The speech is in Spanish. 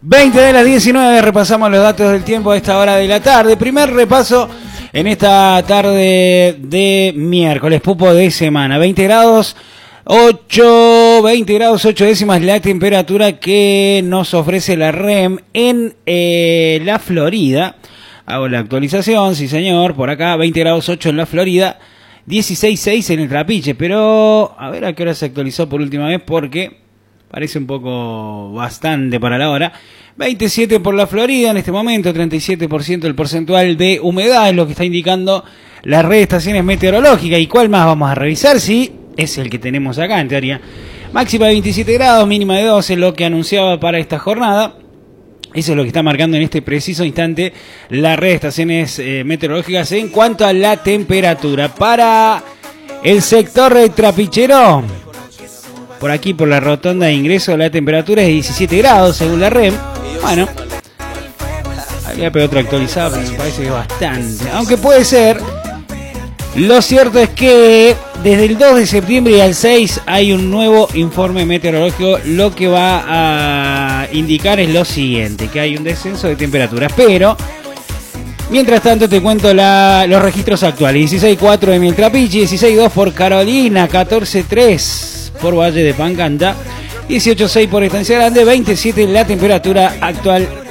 20 de las 19, repasamos los datos del tiempo a esta hora de la tarde. Primer repaso en esta tarde de miércoles, pupo de semana. 20 grados 8 décimas la temperatura que nos ofrece la REM en la Florida. Hago la actualización, sí señor, por acá 20 grados 8 en la Florida, 16.6 en el Trapiche, pero a ver a qué hora se actualizó por última vez porque parece un poco bastante para la hora. 27 por la Florida en este momento, 37% el porcentual de humedad es lo que está indicando la red de estaciones meteorológicas. ¿Y cuál más vamos a revisar? Sí, es el que tenemos acá en teoría. Máxima de 27 grados, mínima de 12, lo que anunciaba para esta jornada. Eso es lo que está marcando en este preciso instante la red de estaciones meteorológicas en cuanto a la temperatura. Para el sector trapichero, por aquí por la rotonda de ingreso la temperatura es de 17 grados según la REM. Bueno, había pegado otra actualizada, pero me parece que es bastante. Aunque puede ser. Lo cierto es que desde el 2 de septiembre y al 6 hay un nuevo informe meteorológico. Lo que va a indicar es lo siguiente, que hay un descenso de temperaturas. Pero, mientras tanto te cuento los registros actuales. 16.4 en Trapiche, 16.2 por Carolina, 14.3 por Valle de Pancanta, 18.6 por Estancia Grande, 27 la temperatura actual